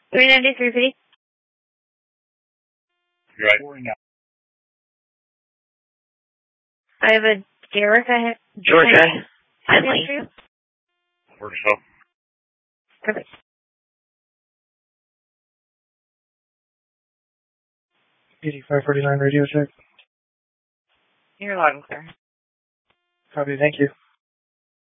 393 Right. I have a Derek. Georgia. Finally. Works so. Perfect. $8549 radio check. You're loud and clear. Copy, thank you.